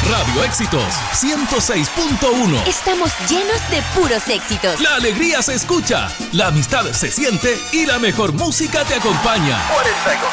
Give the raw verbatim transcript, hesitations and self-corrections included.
Radio Éxitos ciento seis punto uno. Estamos llenos de puros éxitos. La alegría se escucha, la amistad se siente y la mejor música te acompaña. cuarenta y dos